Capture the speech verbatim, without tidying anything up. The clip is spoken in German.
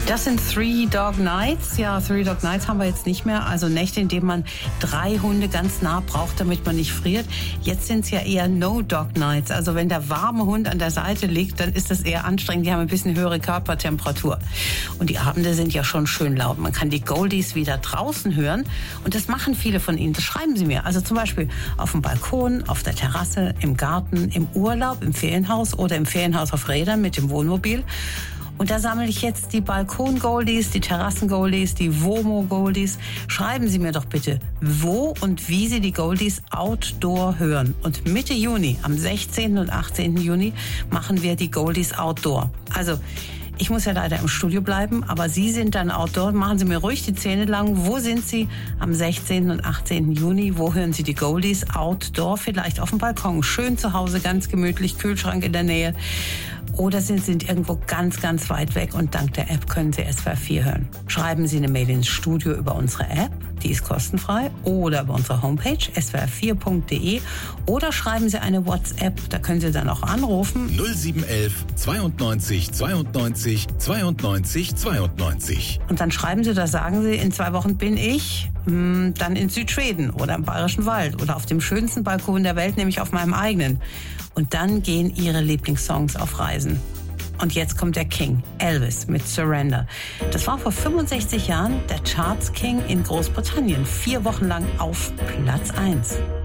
Das sind Three Dog Nights. Ja, Three Dog Nights haben wir jetzt nicht mehr. Also Nächte, in denen man drei Hunde ganz nah braucht, damit man nicht friert. Jetzt sind es ja eher No Dog Nights. Also wenn der warme Hund an der Seite liegt, dann ist das eher anstrengend. Die haben ein bisschen höhere Körpertemperatur. Und die Abende sind ja schon schön laut. Man kann die Goldies wieder draußen hören. Und das machen viele von ihnen. Das schreiben sie mir. Also zum Beispiel auf dem Balkon, auf der Terrasse, im Garten, im Urlaub, im Ferienhaus oder im Ferienhaus auf Rädern mit dem Wohnmobil. Und da sammle ich jetzt die Balkon-Goldies, die Terrassen-Goldies, die Womo-Goldies. Schreiben Sie mir doch bitte, wo und wie Sie die Goldies outdoor hören. Und Mitte Juni, am sechzehnten und achtzehnten Juni, machen wir die Goldies outdoor. Also, ich muss ja leider im Studio bleiben, aber Sie sind dann outdoor. Machen Sie mir ruhig die Zähne lang. Wo sind Sie am sechzehnten und achtzehnten Juni? Wo hören Sie die Goldies outdoor? Vielleicht auf dem Balkon. Schön zu Hause, ganz gemütlich, Kühlschrank in der Nähe. Oder Sie sind irgendwo ganz, ganz weit weg und dank der App können Sie S W R vier hören. Schreiben Sie eine Mail ins Studio über unsere App, die ist kostenfrei, oder über unsere Homepage s w r vier punkt d e oder schreiben Sie eine WhatsApp, da können Sie dann auch anrufen. null sieben elf zweiundneunzig zweiundneunzig zweiundneunzig zweiundneunzig. Und dann schreiben Sie, da sagen Sie, in zwei Wochen bin ich mh, dann in Südschweden oder im Bayerischen Wald oder auf dem schönsten Balkon der Welt, nämlich auf meinem eigenen. Und dann gehen Ihre Lieblingssongs auf Reisen. Und jetzt kommt der King, Elvis mit Surrender. Das war vor fünfundsechzig Jahren der Charts King in Großbritannien. Vier Wochen lang auf Platz eins.